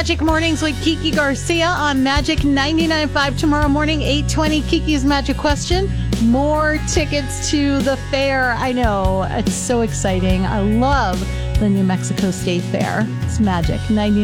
Magic Mornings with Kiki Garcia on Magic 99.5 tomorrow morning, 8:20. Kiki's Magic Question. More tickets to the fair. I know. It's so exciting. I love the New Mexico State Fair. It's Magic 99.5.